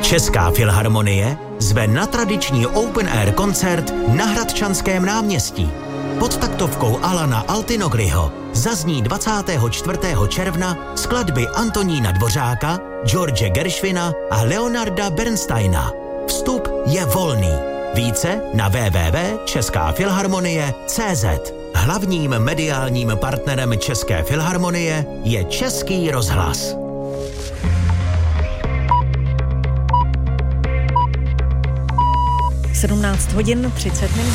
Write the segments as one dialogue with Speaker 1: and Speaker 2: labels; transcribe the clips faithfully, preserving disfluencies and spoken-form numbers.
Speaker 1: Česká filharmonie zve na tradiční open air koncert na Hradčanském náměstí. Pod taktovkou Alana Altinogriho zazní dvacátého čtvrtého června skladby Antonína Dvořáka, George Gershwina a Leonarda Bernsteina. Vstup je volný. Více na w w w tečka česká filharmonie tečka cé zet. Hlavním mediálním partnerem České filharmonie je Český rozhlas.
Speaker 2: sedmnáct hodin třicet minut.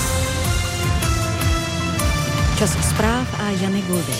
Speaker 2: Čas zpráv a Jany Guldy.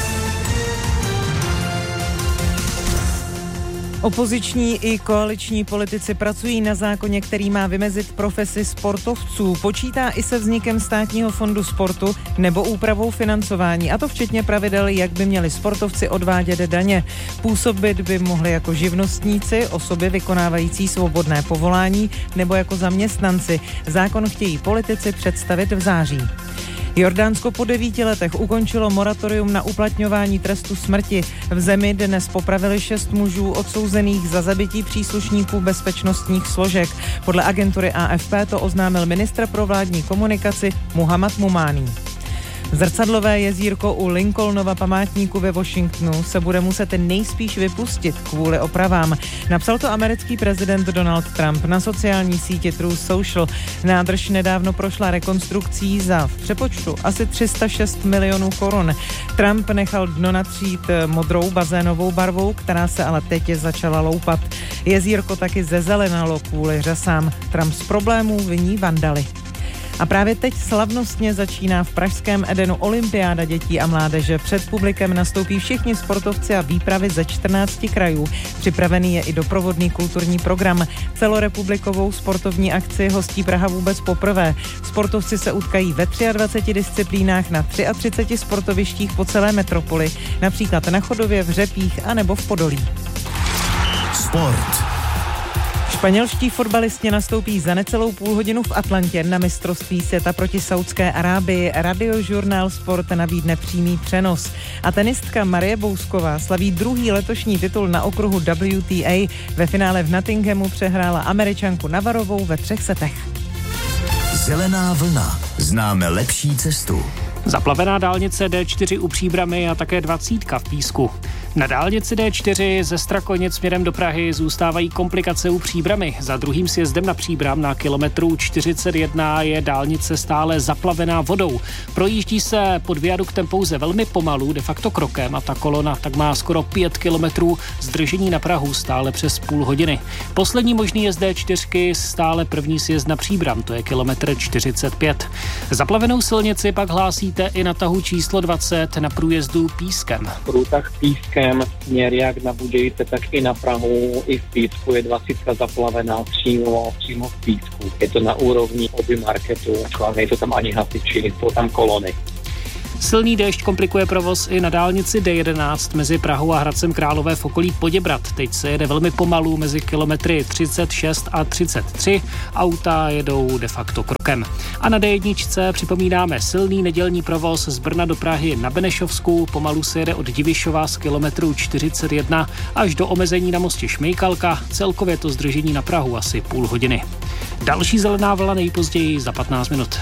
Speaker 3: Opoziční i koaliční politici pracují na zákoně, který má vymezit profesi sportovců. Počítá i se vznikem státního fondu sportu nebo úpravou financování, a to včetně pravidel, jak by měli sportovci odvádět daně. Působit by mohli jako živnostníci, osoby vykonávající svobodné povolání nebo jako zaměstnanci. Zákon chtějí politici představit v září. Jordánsko po devíti letech ukončilo moratorium na uplatňování trestu smrti. V zemi dnes popravili šest mužů odsouzených za zabití příslušníků bezpečnostních složek. Podle agentury A F P to oznámil ministr pro vládní komunikaci Muhammad Mumani. Zrcadlové jezírko u Lincolnova památníku ve Washingtonu se bude muset nejspíš vypustit kvůli opravám. Napsal to americký prezident Donald Trump na sociální síti Truth Social. Nádrž nedávno prošla rekonstrukcí za v přepočtu asi tři sta šest milionů korun. Trump nechal dno natřít modrou bazénovou barvou, která se ale teď začala loupat. Jezírko taky zezelenalo kvůli řasám. Trump z problémů viní vandaly. A právě teď slavnostně začíná v pražském Edenu olympiáda dětí a mládeže. Před publikem nastoupí všichni sportovci a výpravy ze čtrnácti krajů. Připravený je i doprovodný kulturní program. Celorepublikovou sportovní akci hostí Praha vůbec poprvé. Sportovci se utkají ve dvaceti třech disciplínách na třiceti třech sportovištích po celé metropoli, například na Chodově, v Řepích a nebo v Podolí.
Speaker 1: Sport.
Speaker 3: Španělští fotbalisti nastoupí za necelou půl hodinu v Atlantě na mistrovství světa proti Saudské Arábii. Radiožurnál Sport nabídne přímý přenos. A tenistka Marie Bousková slaví druhý letošní titul na okruhu W T A. Ve finále v Nottinghamu přehrála Američanku Navarovou ve třech setech.
Speaker 1: Zelená vlna. Známe lepší cestu.
Speaker 4: Zaplavená dálnice D čtyři u Příbrami a také dvacítka v Písku. Na dálnici D čtyři ze Strakonic směrem do Prahy zůstávají komplikace u Příbrami. Za druhým sjezdem na Příbram na kilometru čtyřicet jedna je dálnice stále zaplavená vodou. Projíždí se pod viaduktem pouze velmi pomalu, de facto krokem, a ta kolona tak má skoro pět kilometrů, zdržení na Prahu stále přes půl hodiny. Poslední možný je z D čtyři stále první sjezd na Příbram, to je kilometr čtyřicet pět. Zaplavenou silnici pak hlásíte i na tahu číslo dvacet na průjezdu Pískem.
Speaker 5: Průtah Pískem, směr jak na Budějice, tak i na Prahu, i v Písku je dvacítka zaplavená přímo, přímo v Písku. Je to na úrovni oby marketu, nejsou tam ani hasiči, jsou tam kolony.
Speaker 4: Silný déšť komplikuje provoz i na dálnici D jedenáct mezi Prahou a Hradcem Králové v okolí Poděbrad. Teď se jede velmi pomalu mezi kilometry třicet šest a třicet tři. Auta jedou de facto krokem. A na D jedna připomínáme silný nedělní provoz z Brna do Prahy na Benešovsku. Pomalu se jede od Divišova z kilometru čtyřicet jedna až do omezení na mostě Šmejkalka. Celkově to zdržení na Prahu asi půl hodiny. Další zelená vlna nejpozději za patnáct minut.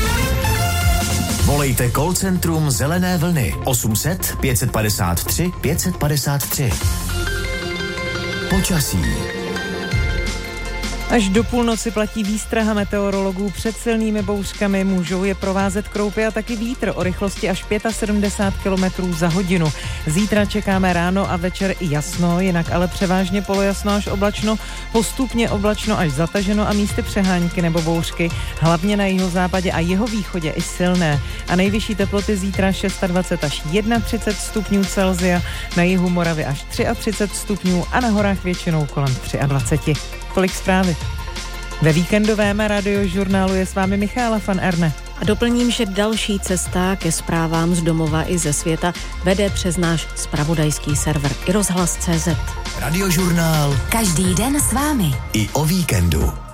Speaker 1: Volejte call centrum Zelené vlny osm set pět padesát tři pět padesát tři. Počasí.
Speaker 3: Až do půlnoci platí výstraha meteorologů před silnými bouřkami, můžou je provázet kroupy a taky vítr o rychlosti až sedmdesát pět kilometrů za hodinu. Zítra čekáme ráno a večer i jasno, jinak ale převážně polojasno až oblačno, postupně oblačno až zataženo a místy přehánky nebo bouřky, hlavně na jihozápadě a jihovýchodě i silné. A nejvyšší teploty zítra dvacet šest až třicet jedna stupňů Celsia, na jihu Moravy až třicet tři stupňů a na horách většinou kolem dvacet tři. Tolik zprávy. Ve víkendovém radiožurnálu je s vámi Michála van Erne.
Speaker 2: A doplním, že další cesta ke zprávám z domova i ze světa vede přes náš zpravodajský server i rozhlas tečka cé zet.
Speaker 1: Radiožurnál.
Speaker 6: Každý den s vámi.
Speaker 1: I o víkendu.